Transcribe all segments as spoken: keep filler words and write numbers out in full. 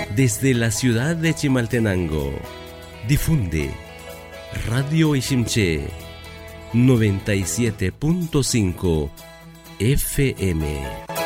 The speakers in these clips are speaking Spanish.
Desde la ciudad de Chimaltenango, difunde Radio Ishimché noventa y siete punto cinco F M.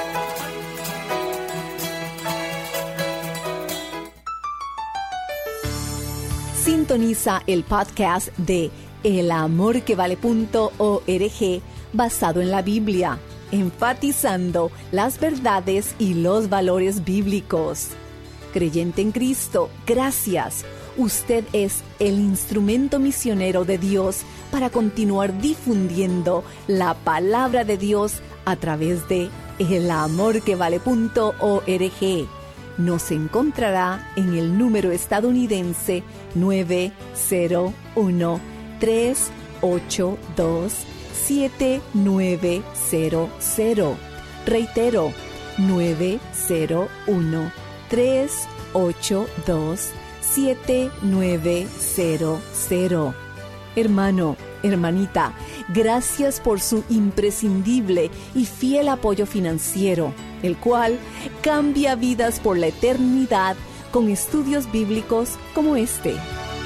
Sintoniza el podcast de el amor que vale punto org basado en la Biblia, enfatizando las verdades y los valores bíblicos. Creyente en Cristo, gracias. Usted es el instrumento misionero de Dios para continuar difundiendo la palabra de Dios a través de el amor que vale punto org. Nos encontrará en el número estadounidense nueve cero uno, tres ocho dos, siete nueve cero cero. Reitero, nueve cero uno, tres ocho dos, siete nueve cero cero. Hermano, hermanita, gracias por su imprescindible y fiel apoyo financiero, el cual cambia vidas por la eternidad con estudios bíblicos como este.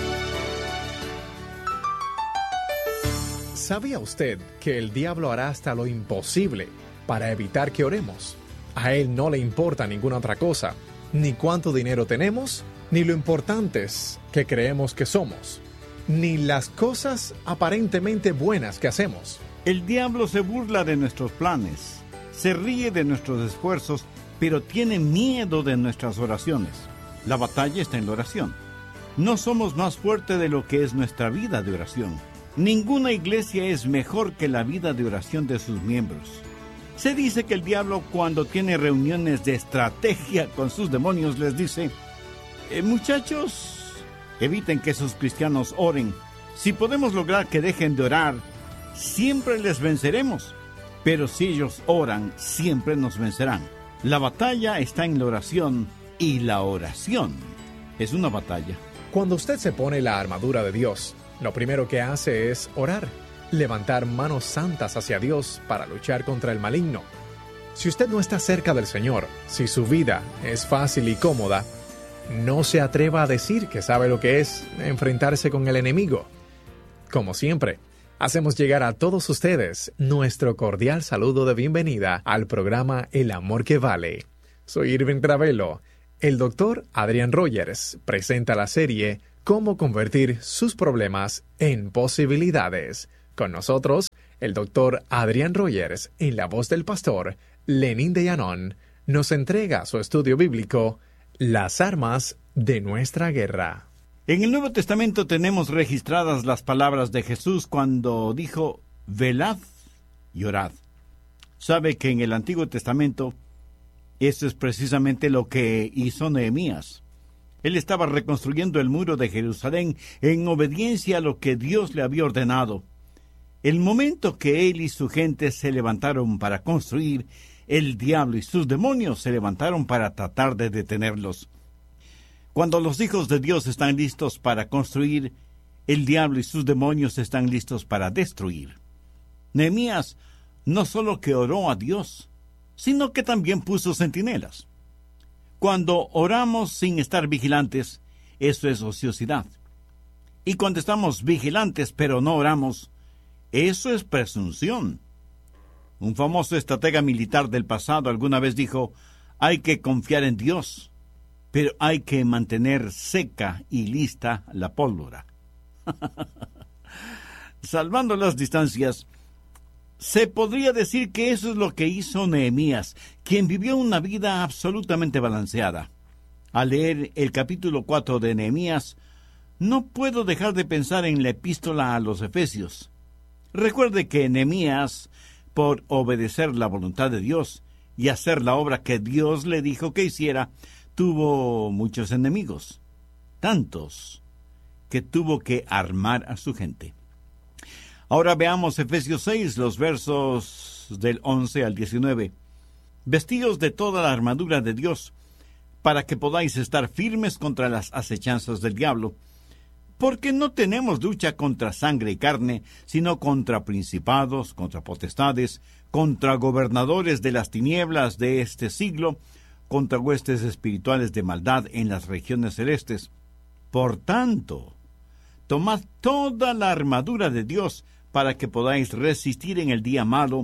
¿Sabía usted que el diablo hará hasta lo imposible para evitar que oremos? A él no le importa ninguna otra cosa, ni cuánto dinero tenemos, ni lo importantes que creemos que somos, ni las cosas aparentemente buenas que hacemos. El diablo se burla de nuestros planes, se ríe de nuestros esfuerzos, pero tiene miedo de nuestras oraciones. La batalla está en la oración. No somos más fuertes de lo que es nuestra vida de oración. Ninguna iglesia es mejor que la vida de oración de sus miembros. Se dice que el diablo, cuando tiene reuniones de estrategia con sus demonios, les dice: eh, muchachos, eviten que esos cristianos oren. Si podemos lograr que dejen de orar, siempre les venceremos. Pero si ellos oran, siempre nos vencerán. La batalla está en la oración, y la oración es una batalla. Cuando usted se pone la armadura de Dios, lo primero que hace es orar, levantar manos santas hacia Dios para luchar contra el maligno. Si usted no está cerca del Señor, si su vida es fácil y cómoda, no se atreva a decir que sabe lo que es enfrentarse con el enemigo. Como siempre, hacemos llegar a todos ustedes nuestro cordial saludo de bienvenida al programa El Amor que Vale. Soy Irving Travelo. El doctor Adrian Rogers presenta la serie Cómo convertir sus problemas en posibilidades. Con nosotros, el doctor Adrian Rogers, en la voz del pastor Lenín de Llanón, nos entrega su estudio bíblico Las armas de nuestra guerra. En el Nuevo Testamento tenemos registradas las palabras de Jesús cuando dijo: velad y orad. Sabe que en el Antiguo Testamento eso es precisamente lo que hizo Nehemías. Él estaba reconstruyendo el muro de Jerusalén en obediencia a lo que Dios le había ordenado. El momento que él y su gente se levantaron para construir, el diablo y sus demonios se levantaron para tratar de detenerlos. Cuando los hijos de Dios están listos para construir, el diablo y sus demonios están listos para destruir. Nehemías no solo que oró a Dios, sino que también puso centinelas. Cuando oramos sin estar vigilantes, eso es ociosidad. Y cuando estamos vigilantes pero no oramos, eso es presunción. Un famoso estratega militar del pasado alguna vez dijo: hay que confiar en Dios, pero hay que mantener seca y lista la pólvora. Salvando las distancias, se podría decir que eso es lo que hizo Nehemías, quien vivió una vida absolutamente balanceada. Al leer el capítulo cuatro de Nehemías, no puedo dejar de pensar en la epístola a los Efesios. Recuerde que Nehemías, por obedecer la voluntad de Dios y hacer la obra que Dios le dijo que hiciera, tuvo muchos enemigos, tantos que tuvo que armar a su gente. Ahora veamos Efesios seis, los versos del once al diecinueve. Vestíos de toda la armadura de Dios, para que podáis estar firmes contra las acechanzas del diablo, porque no tenemos lucha contra sangre y carne, sino contra principados, contra potestades, contra gobernadores de las tinieblas de este siglo, contra huestes espirituales de maldad en las regiones celestes. Por tanto, tomad toda la armadura de Dios para que podáis resistir en el día malo,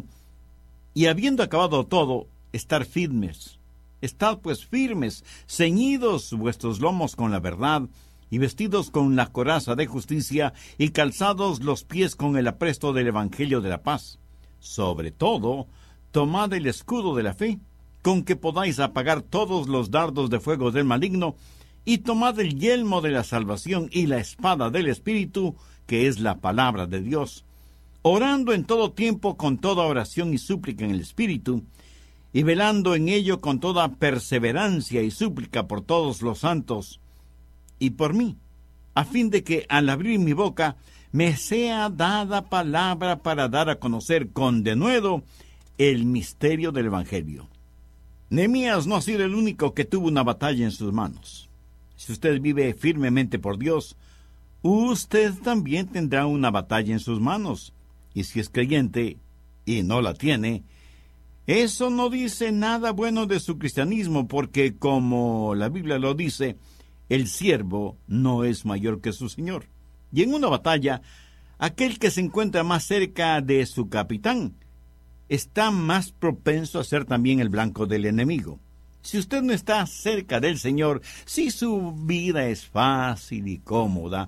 y habiendo acabado todo, estar firmes. Estad pues firmes, ceñidos vuestros lomos con la verdad, y vestidos con la coraza de justicia, y calzados los pies con el apresto del Evangelio de la paz. Sobre todo, tomad el escudo de la fe, con que podáis apagar todos los dardos de fuego del maligno, y tomad el yelmo de la salvación y la espada del Espíritu, que es la palabra de Dios, orando en todo tiempo con toda oración y súplica en el Espíritu, y velando en ello con toda perseverancia y súplica por todos los santos, y por mí, a fin de que al abrir mi boca me sea dada palabra para dar a conocer con denuedo el misterio del Evangelio. Nehemías no ha sido el único que tuvo una batalla en sus manos. Si usted vive firmemente por Dios, usted también tendrá una batalla en sus manos. Y si es creyente y no la tiene, eso no dice nada bueno de su cristianismo, porque como la Biblia lo dice, el siervo no es mayor que su señor. Y en una batalla, aquel que se encuentra más cerca de su capitán está más propenso a ser también el blanco del enemigo. Si usted no está cerca del Señor, si su vida es fácil y cómoda,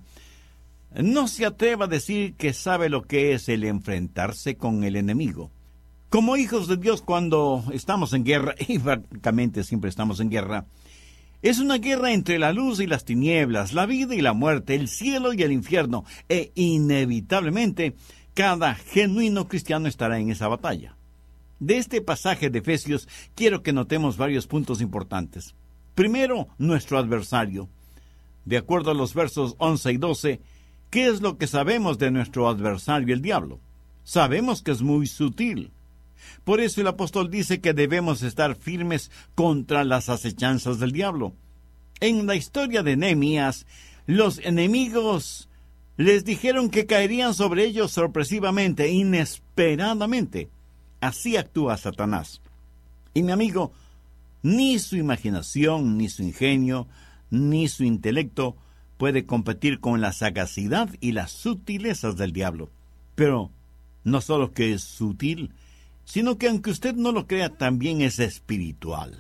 no se atreva a decir que sabe lo que es el enfrentarse con el enemigo. Como hijos de Dios, cuando estamos en guerra, y francamente siempre estamos en guerra, es una guerra entre la luz y las tinieblas, la vida y la muerte, el cielo y el infierno, e inevitablemente cada genuino cristiano estará en esa batalla. De este pasaje de Efesios quiero que notemos varios puntos importantes. Primero, nuestro adversario. De acuerdo a los versos once y doce, ¿qué es lo que sabemos de nuestro adversario, el diablo? Sabemos que es muy sutil. Por eso el apóstol dice que debemos estar firmes contra las acechanzas del diablo. En la historia de Nehemías, los enemigos les dijeron que caerían sobre ellos sorpresivamente, inesperadamente. Así actúa Satanás. Y mi amigo, ni su imaginación, ni su ingenio, ni su intelecto puede competir con la sagacidad y las sutilezas del diablo. Pero no solo que es sutil, sino que aunque usted no lo crea, también es espiritual.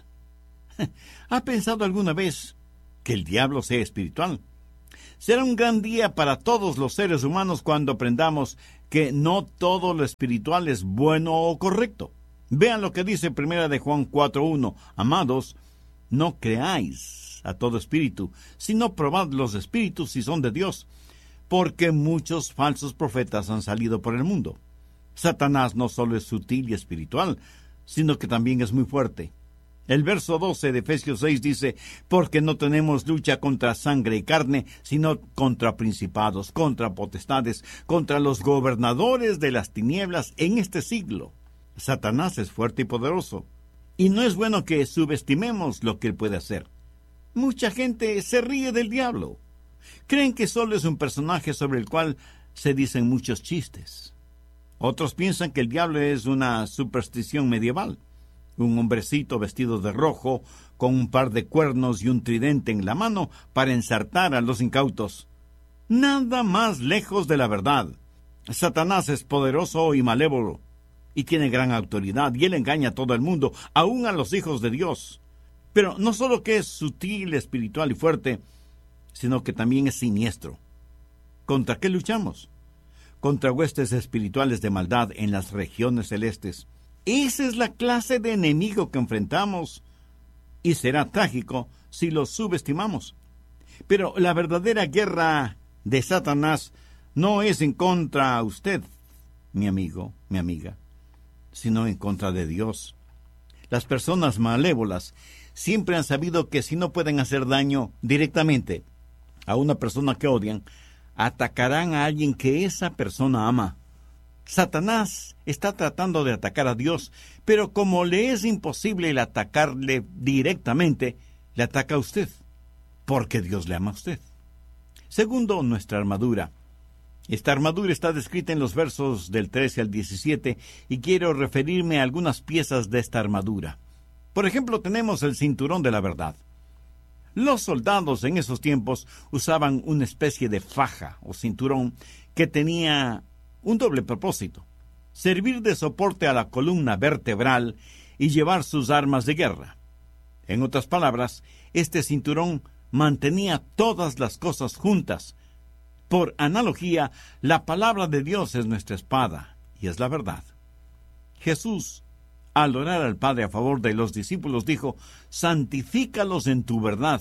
¿Ha pensado alguna vez que el diablo sea espiritual? Será un gran día para todos los seres humanos cuando aprendamos que no todo lo espiritual es bueno o correcto. Vean lo que dice Primera de Juan cuatro uno. Amados, no creáis a todo espíritu, sino probad los espíritus si son de Dios, porque muchos falsos profetas han salido por el mundo. Satanás no solo es sutil y espiritual, sino que también es muy fuerte. El verso doce de Efesios seis dice, porque no tenemos lucha contra sangre y carne, sino contra principados, contra potestades, contra los gobernadores de las tinieblas en este siglo. Satanás es fuerte y poderoso, y no es bueno que subestimemos lo que él puede hacer. Mucha gente se ríe del diablo. Creen que solo es un personaje sobre el cual se dicen muchos chistes. Otros piensan que el diablo es una superstición medieval. Un hombrecito vestido de rojo, con un par de cuernos y un tridente en la mano para ensartar a los incautos. Nada más lejos de la verdad. Satanás es poderoso y malévolo, y tiene gran autoridad, y él engaña a todo el mundo, aun a los hijos de Dios. Pero no solo que es sutil, espiritual y fuerte, sino que también es siniestro. ¿Contra qué luchamos? Contra huestes espirituales de maldad en las regiones celestes. Esa es la clase de enemigo que enfrentamos, y será trágico si lo subestimamos. Pero la verdadera guerra de Satanás no es en contra de usted, mi amigo, mi amiga, sino en contra de Dios. Las personas malévolas siempre han sabido que si no pueden hacer daño directamente a una persona que odian, atacarán a alguien que esa persona ama. Satanás está tratando de atacar a Dios, pero como le es imposible el atacarle directamente, le ataca a usted, porque Dios le ama a usted. Segundo, nuestra armadura. Esta armadura está descrita en los versos del trece al diecisiete, y quiero referirme a algunas piezas de esta armadura. Por ejemplo, tenemos el cinturón de la verdad. Los soldados en esos tiempos usaban una especie de faja o cinturón que tenía un doble propósito: servir de soporte a la columna vertebral y llevar sus armas de guerra. En otras palabras, este cinturón mantenía todas las cosas juntas. Por analogía, la palabra de Dios es nuestra espada y es la verdad. Jesús, al orar al Padre a favor de los discípulos, dijo: santifícalos en tu verdad.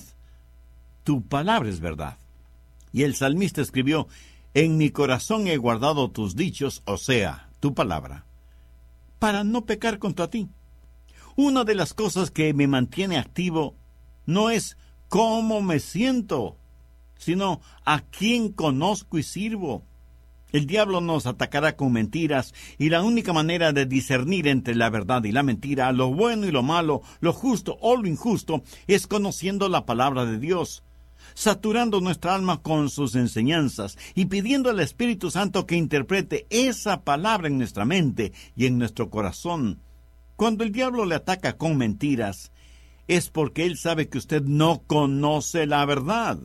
Tu palabra es verdad. Y el salmista escribió: en mi corazón he guardado tus dichos, o sea, tu palabra, para no pecar contra ti. Una de las cosas que me mantiene activo no es cómo me siento, sino a quién conozco y sirvo. El diablo nos atacará con mentiras, y la única manera de discernir entre la verdad y la mentira, lo bueno y lo malo, lo justo o lo injusto, es conociendo la palabra de Dios, saturando nuestra alma con sus enseñanzas y pidiendo al Espíritu Santo que interprete esa palabra en nuestra mente y en nuestro corazón. Cuando el diablo le ataca con mentiras, es porque él sabe que usted no conoce la verdad.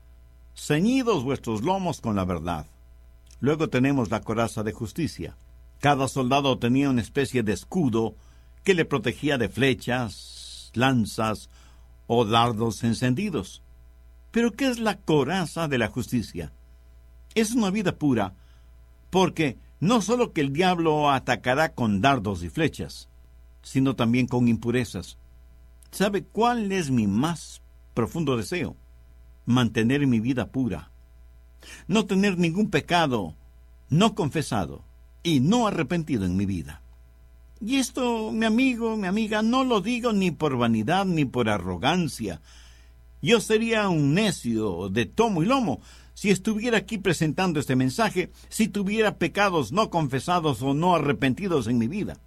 Ceñidos vuestros lomos con la verdad. Luego tenemos la coraza de justicia. Cada soldado tenía una especie de escudo que le protegía de flechas, lanzas o dardos encendidos. ¿Pero qué es la coraza de la justicia? Es una vida pura, porque no solo que el diablo atacará con dardos y flechas, sino también con impurezas. ¿Sabe cuál es mi más profundo deseo? Mantener mi vida pura. No tener ningún pecado no confesado y no arrepentido en mi vida. Y esto, mi amigo, mi amiga, no lo digo ni por vanidad ni por arrogancia. Yo sería un necio de tomo y lomo si estuviera aquí presentando este mensaje, si tuviera pecados no confesados o no arrepentidos en mi vida.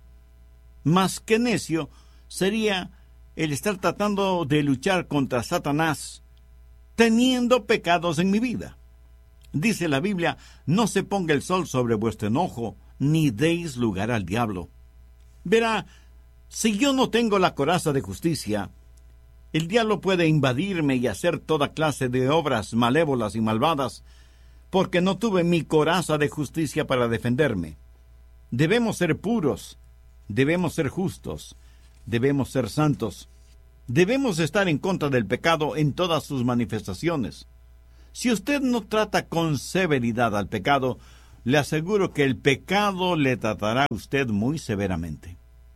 Más que necio sería el estar tratando de luchar contra Satanás, teniendo pecados en mi vida. Dice la Biblia: no se ponga el sol sobre vuestro enojo, ni deis lugar al diablo. Verá, si yo no tengo la coraza de justicia, el diablo puede invadirme y hacer toda clase de obras malévolas y malvadas, porque no tuve mi coraza de justicia para defenderme. Debemos ser puros, debemos ser justos, debemos ser santos. Debemos estar en contra del pecado en todas sus manifestaciones. Si usted no trata con severidad al pecado, le aseguro que el pecado le tratará a usted muy severamente.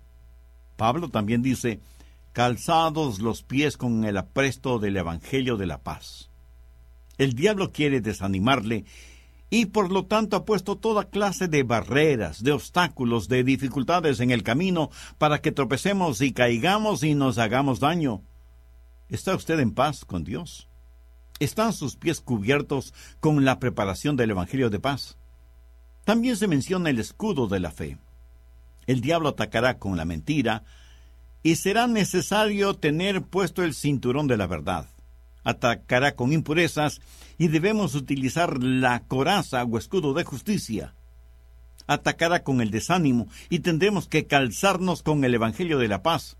Pablo también dice: calzados los pies con el apresto del Evangelio de la paz. El diablo quiere desanimarle y por lo tanto ha puesto toda clase de barreras, de obstáculos, de dificultades en el camino para que tropecemos y caigamos y nos hagamos daño. ¿Está usted en paz con Dios? ¿Están sus pies cubiertos con la preparación del Evangelio de paz? También se menciona el escudo de la fe. El diablo atacará con la mentira y será necesario tener puesto el cinturón de la verdad. Atacará con impurezas y debemos utilizar la coraza o escudo de justicia. Atacará con el desánimo y tendremos que calzarnos con el Evangelio de la paz.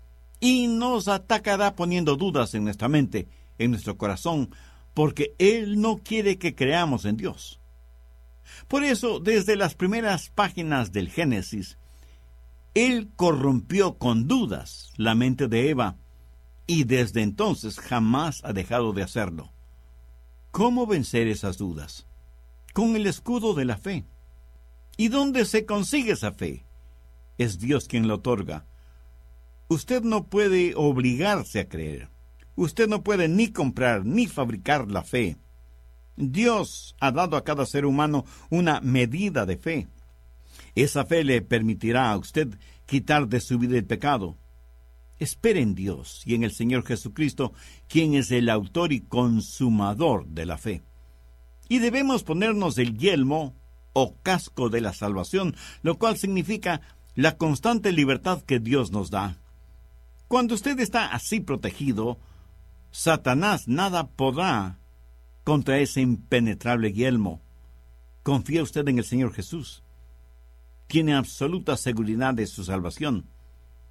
Y nos atacará poniendo dudas en nuestra mente, en nuestro corazón, porque Él no quiere que creamos en Dios. Por eso, desde las primeras páginas del Génesis, Él corrompió con dudas la mente de Eva, y desde entonces jamás ha dejado de hacerlo. ¿Cómo vencer esas dudas? Con el escudo de la fe. ¿Y dónde se consigue esa fe? Es Dios quien la otorga. Usted no puede obligarse a creer. Usted no puede ni comprar ni fabricar la fe. Dios ha dado a cada ser humano una medida de fe. Esa fe le permitirá a usted quitar de su vida el pecado. Espere en Dios y en el Señor Jesucristo, quien es el autor y consumador de la fe. Y debemos ponernos el yelmo o casco de la salvación, lo cual significa la constante libertad que Dios nos da. Cuando usted está así protegido, Satanás nada podrá contra ese impenetrable yelmo. ¿Confía usted en el Señor Jesús? ¿Tiene absoluta seguridad de su salvación?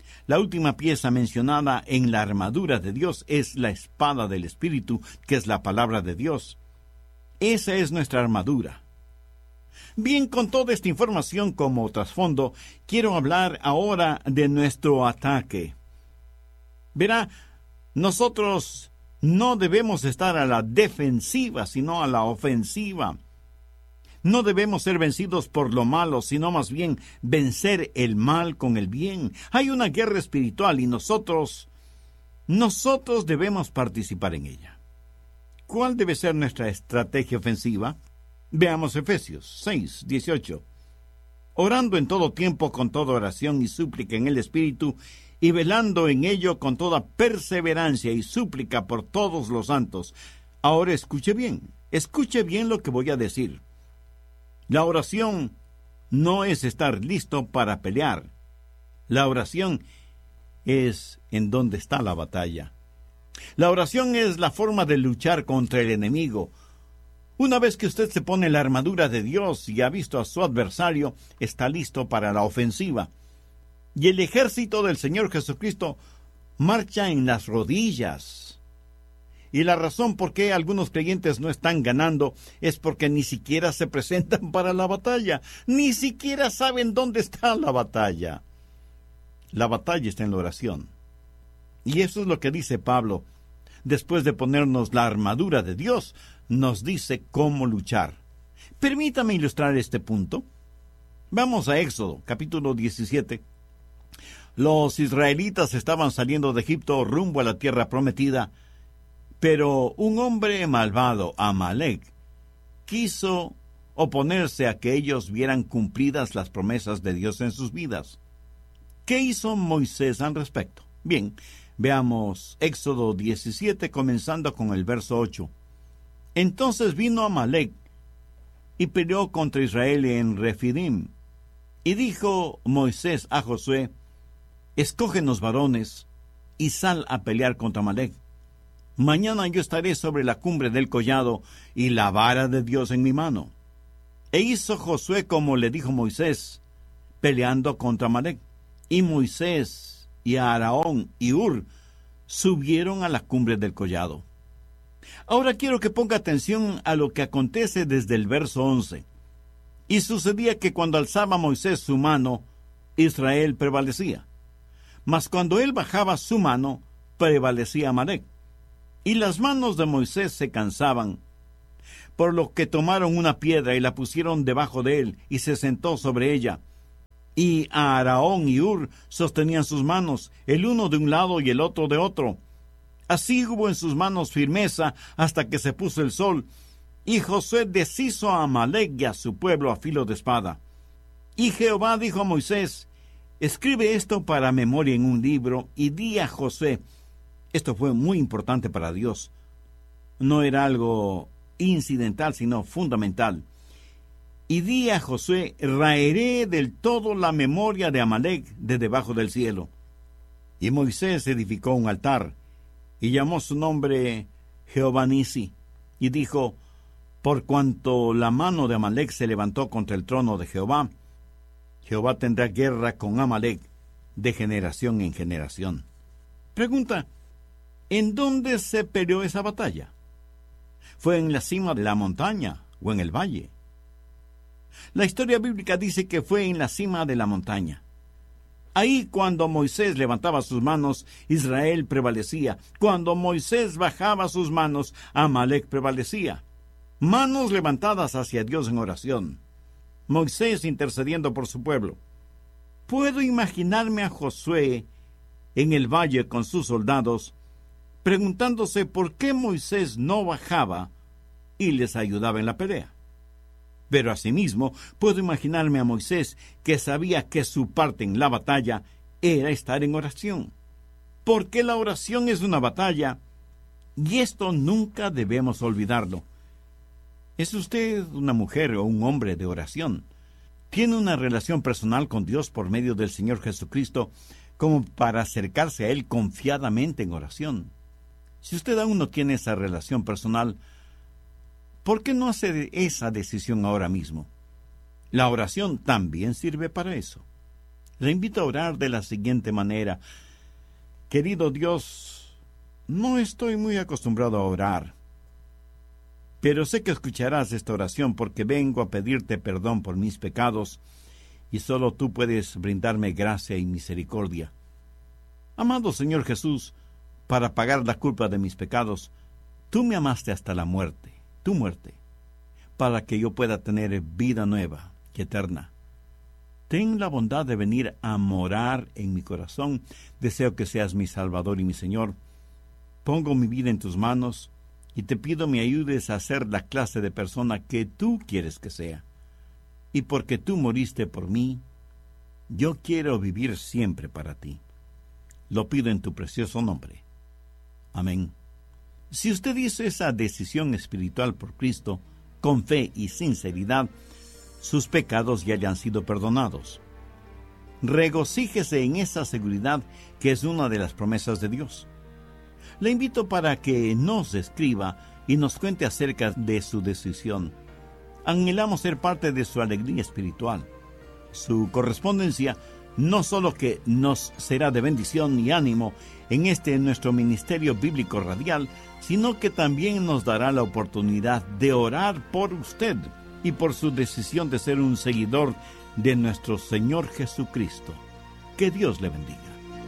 La última pieza mencionada en la armadura de Dios es la espada del Espíritu, que es la palabra de Dios. Esa es nuestra armadura. Bien, con toda esta información como trasfondo, quiero hablar ahora de nuestro ataque. Verá, nosotros no debemos estar a la defensiva, sino a la ofensiva. No debemos ser vencidos por lo malo, sino más bien vencer el mal con el bien. Hay una guerra espiritual y nosotros, nosotros debemos participar en ella. ¿Cuál debe ser nuestra estrategia ofensiva? Veamos Efesios seis, dieciocho. Orando en todo tiempo con toda oración y súplica en el Espíritu, y velando en ello con toda perseverancia y súplica por todos los santos. Ahora escuche bien, escuche bien lo que voy a decir. La oración no es estar listo para pelear. La oración es en donde está la batalla. La oración es la forma de luchar contra el enemigo. Una vez que usted se pone la armadura de Dios y ha visto a su adversario, está listo para la ofensiva. Y el ejército del Señor Jesucristo marcha en las rodillas. Y la razón por qué algunos creyentes no están ganando es porque ni siquiera se presentan para la batalla. Ni siquiera saben dónde está la batalla. La batalla está en la oración. Y eso es lo que dice Pablo. Después de ponernos la armadura de Dios, nos dice cómo luchar. Permítame ilustrar este punto. Vamos a Éxodo, capítulo diecisiete. Los israelitas estaban saliendo de Egipto rumbo a la tierra prometida, pero un hombre malvado, Amalek, quiso oponerse a que ellos vieran cumplidas las promesas de Dios en sus vidas. ¿Qué hizo Moisés al respecto? Bien, veamos Éxodo diecisiete, comenzando con el verso ocho. Entonces vino Amalek y peleó contra Israel en Refidim. Y dijo Moisés a Josué, escógenos varones y sal a pelear contra Amalek. Mañana yo estaré sobre la cumbre del collado y la vara de Dios en mi mano. E hizo Josué como le dijo Moisés, peleando contra Amalek. Y Moisés y Aarón y Hur subieron a la cumbre del collado. Ahora quiero que ponga atención a lo que acontece desde el verso once. Y sucedía que cuando alzaba Moisés su mano, Israel prevalecía. Mas cuando él bajaba su mano, prevalecía Amalek. Y las manos de Moisés se cansaban, por lo que tomaron una piedra y la pusieron debajo de él, y se sentó sobre ella. Y Aarón y Hur sostenían sus manos, el uno de un lado y el otro de otro. Así hubo en sus manos firmeza hasta que se puso el sol, y Josué deshizo a Amalek y a su pueblo a filo de espada. Y Jehová dijo a Moisés, escribe esto para memoria en un libro, y di a Josué. Esto fue muy importante para Dios. No era algo incidental, sino fundamental. Y di a Josué, raeré del todo la memoria de Amalek de debajo del cielo. Y Moisés edificó un altar, y llamó su nombre Jehová Nisi, y dijo, por cuanto la mano de Amalek se levantó contra el trono de Jehová, Jehová tendrá guerra con Amalek de generación en generación. Pregunta, ¿en dónde se peleó esa batalla? ¿Fue en la cima de la montaña o en el valle? La historia bíblica dice que fue en la cima de la montaña. Ahí, cuando Moisés levantaba sus manos, Israel prevalecía. Cuando Moisés bajaba sus manos, Amalek prevalecía. Manos levantadas hacia Dios en oración. Moisés intercediendo por su pueblo. Puedo imaginarme a Josué en el valle con sus soldados, preguntándose por qué Moisés no bajaba y les ayudaba en la pelea. Pero asimismo, puedo imaginarme a Moisés, que sabía que su parte en la batalla era estar en oración. Porque la oración es una batalla, y esto nunca debemos olvidarlo. ¿Es usted una mujer o un hombre de oración? ¿Tiene una relación personal con Dios por medio del Señor Jesucristo, como para acercarse a Él confiadamente en oración? Si usted aún no tiene esa relación personal, ¿por qué no hace esa decisión ahora mismo? La oración también sirve para eso. Le invito a orar de la siguiente manera. Querido Dios, no estoy muy acostumbrado a orar, pero sé que escucharás esta oración porque vengo a pedirte perdón por mis pecados y solo tú puedes brindarme gracia y misericordia. Amado Señor Jesús, para pagar la culpa de mis pecados, tú me amaste hasta la muerte, tu muerte, para que yo pueda tener vida nueva y eterna. Ten la bondad de venir a morar en mi corazón. Deseo que seas mi Salvador y mi Señor. Pongo mi vida en tus manos y te pido me ayudes a ser la clase de persona que tú quieres que sea. Y porque tú moriste por mí, yo quiero vivir siempre para ti. Lo pido en tu precioso nombre. Amén. Si usted hizo esa decisión espiritual por Cristo, con fe y sinceridad, sus pecados ya hayan sido perdonados. Regocíjese en esa seguridad que es una de las promesas de Dios. Le invito para que nos escriba y nos cuente acerca de su decisión. Anhelamos ser parte de su alegría espiritual. Su correspondencia no solo que nos será de bendición y ánimo en este nuestro ministerio bíblico radial, sino que también nos dará la oportunidad de orar por usted y por su decisión de ser un seguidor de nuestro Señor Jesucristo. Que Dios le bendiga.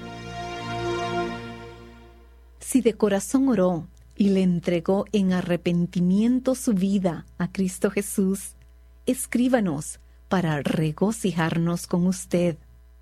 Si de corazón oró y le entregó en arrepentimiento su vida a Cristo Jesús, escríbanos para regocijarnos con usted.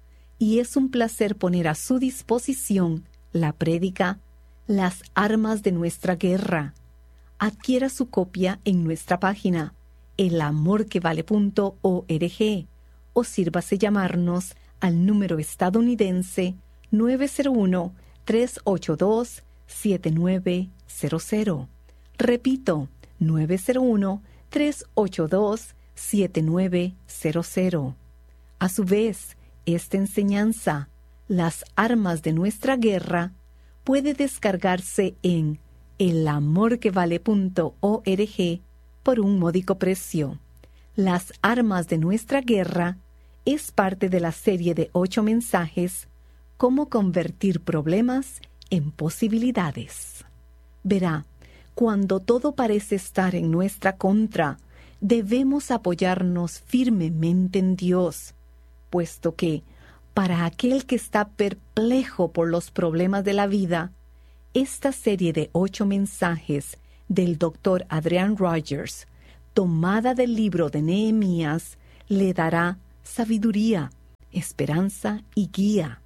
Y es un placer poner a su disposición la prédica Las armas de nuestra guerra. Adquiera su copia en nuestra página el amor que vale punto org o sírvase llamarnos al número estadounidense nueve cero uno, tres ocho dos, siete nueve cero cero. Repito, nueve cero uno, tres ocho dos, siete nueve cero cero. A su vez, esta enseñanza, Las armas de nuestra guerra, puede descargarse en el amor que vale punto org por un módico precio. Las armas de nuestra guerra es parte de la serie de ocho mensajes Cómo convertir problemas en posibilidades. Verá, cuando todo parece estar en nuestra contra, debemos apoyarnos firmemente en Dios, puesto que, para aquel que está perplejo por los problemas de la vida, esta serie de ocho mensajes del doctor Adrian Rogers, tomada del libro de Nehemías, le dará sabiduría, esperanza y guía.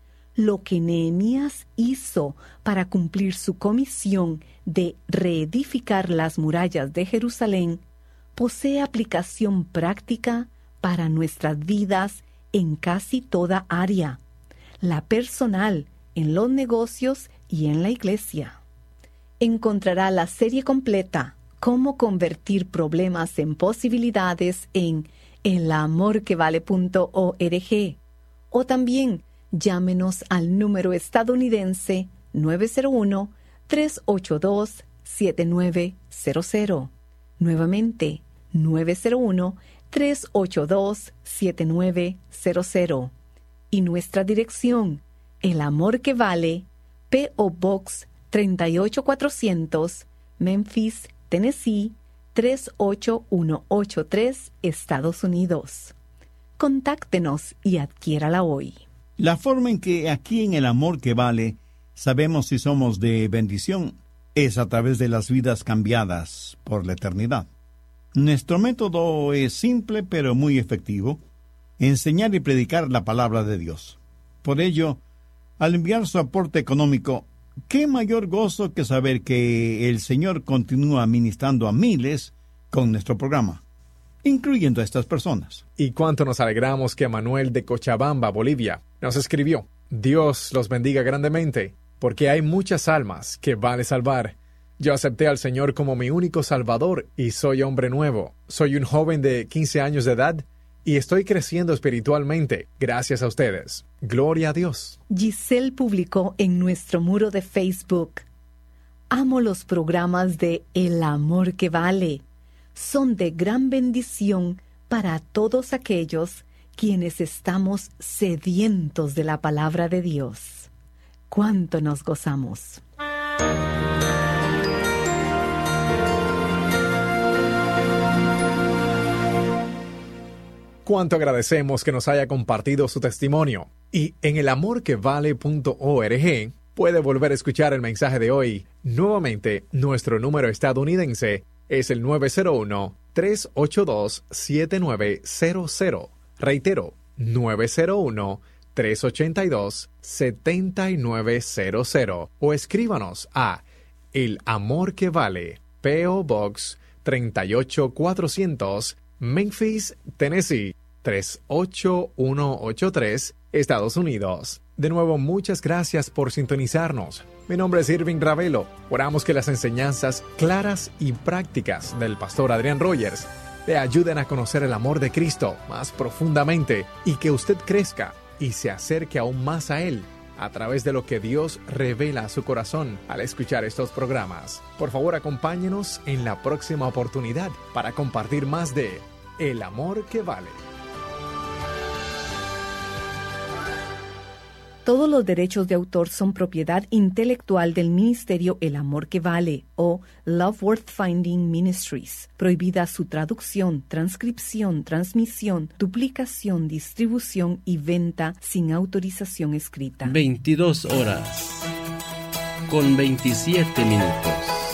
Lo que Nehemías hizo para cumplir su comisión de reedificar las murallas de Jerusalén posee aplicación práctica para nuestras vidas en casi toda área, la personal, en los negocios y en la iglesia. Encontrará la serie completa Cómo convertir problemas en posibilidades en el amor que vale punto org o también llámenos al número estadounidense nueve cero uno, tres ocho dos, siete nueve cero cero. Nuevamente, nueve cero uno, tres ocho dos, siete nueve cero cero. Y nuestra dirección, El Amor que Vale, P O Box treinta y ocho cuatrocientos, Memphis, Tennessee, tres ocho uno ocho tres, Estados Unidos. Contáctenos y adquiérala hoy. La forma en que aquí en El Amor que Vale sabemos si somos de bendición es a través de las vidas cambiadas por la eternidad. Nuestro método es simple pero muy efectivo: enseñar y predicar la palabra de Dios. Por ello, al enviar su aporte económico, qué mayor gozo que saber que el Señor continúa ministrando a miles con nuestro programa, incluyendo a estas personas. Y cuánto nos alegramos que Manuel de Cochabamba, Bolivia, nos escribió: Dios los bendiga grandemente, porque hay muchas almas que vale salvar. Yo acepté al Señor como mi único Salvador y soy hombre nuevo. Soy un joven de quince años de edad y estoy creciendo espiritualmente gracias a ustedes. Gloria a Dios. Giselle publicó en nuestro muro de Facebook: Amo los programas de El Amor que Vale. Son de gran bendición para todos aquellos quienes estamos sedientos de la palabra de Dios. ¡Cuánto nos gozamos! Cuánto agradecemos que nos haya compartido su testimonio. Y en el amor que vale punto org puede volver a escuchar el mensaje de hoy. Nuevamente, nuestro número estadounidense es el nueve cero uno, tres ocho dos, siete nueve cero cero. Reitero, nueve cero uno, tres ocho dos, siete nueve cero cero. O escríbanos a El Amor que Vale, P O Box treinta y ocho cuatrocientos, Memphis, Tennessee, tres ocho uno ocho tres, Estados Unidos. De nuevo, muchas gracias por sintonizarnos. Mi nombre es Irving Ravelo. Oramos que las enseñanzas claras y prácticas del pastor Adrián Rogers le ayuden a conocer el amor de Cristo más profundamente y que usted crezca y se acerque aún más a Él a través de lo que Dios revela a su corazón al escuchar estos programas. Por favor, acompáñenos en la próxima oportunidad para compartir más de El Amor que Vale. Todos los derechos de autor son propiedad intelectual del Ministerio El Amor que Vale o Love Worth Finding Ministries. Prohibida su traducción, transcripción, transmisión, duplicación, distribución y venta sin autorización escrita. veintidós horas con veintisiete minutos.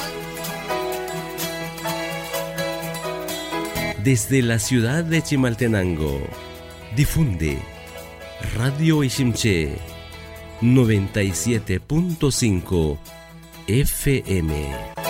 Desde la ciudad de Chimaltenango, difunde Radio Ishimché noventa y siete punto cinco F M.